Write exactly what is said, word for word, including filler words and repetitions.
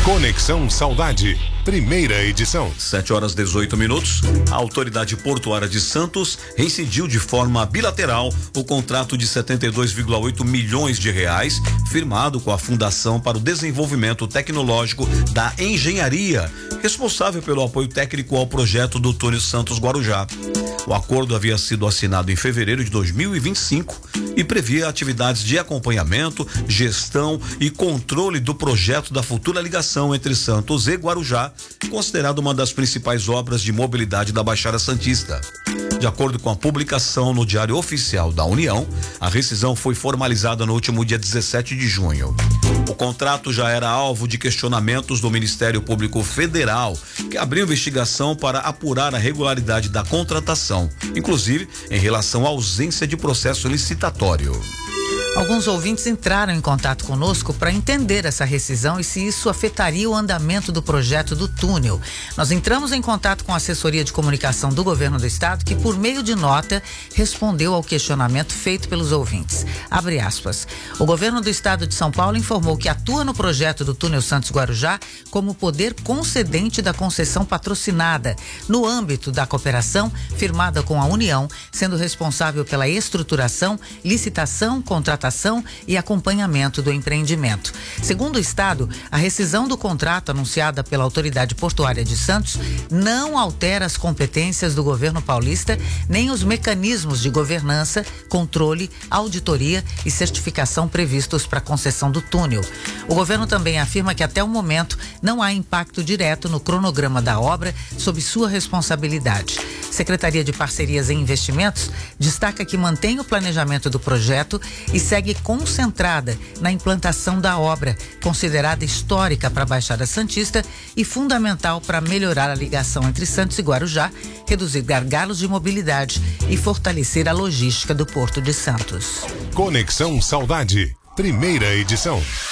Conexão Saudade, primeira edição. sete horas dezoito minutos. A Autoridade Portuária de Santos rescindiu de forma bilateral o contrato de setenta e dois vírgula oito milhões de reais firmado com a Fundação para o Desenvolvimento Tecnológico da Engenharia, responsável pelo apoio técnico ao projeto do túnel Santos Guarujá. O acordo havia sido assinado em fevereiro de dois mil e vinte e cinco e previa atividades de acompanhamento, gestão e controle do projeto da futura ligação entre Santos e Guarujá, considerado uma das principais obras de mobilidade da Baixada Santista. De acordo com a publicação no Diário Oficial da União, a rescisão foi formalizada no último dia dezessete de junho. O contrato já era alvo de questionamentos do Ministério Público Federal, que abriu investigação para apurar a regularidade da contratação, inclusive em relação à ausência de processo licitatório. Alguns ouvintes entraram em contato conosco para entender essa rescisão e se isso afetaria o andamento do projeto do túnel. Nós entramos em contato com a assessoria de comunicação do governo do estado, que por meio de nota respondeu ao questionamento feito pelos ouvintes. Abre aspas. O governo do estado de São Paulo informou que atua no projeto do túnel Santos Guarujá como poder concedente da concessão patrocinada, no âmbito da cooperação firmada com a União, sendo responsável pela estruturação, licitação, contratação e acompanhamento do empreendimento. Segundo o Estado, a rescisão do contrato anunciada pela Autoridade Portuária de Santos não altera as competências do governo paulista, nem os mecanismos de governança, controle, auditoria e certificação previstos para a concessão do túnel. O governo também afirma que até o momento não há impacto direto no cronograma da obra sob sua responsabilidade. Secretaria de Parcerias e Investimentos destaca que mantém o planejamento do projeto e segue concentrada na implantação da obra, considerada histórica para a Baixada Santista e fundamental para melhorar a ligação entre Santos e Guarujá, reduzir gargalos de mobilidade e fortalecer a logística do Porto de Santos. Conexão Saudade, primeira edição.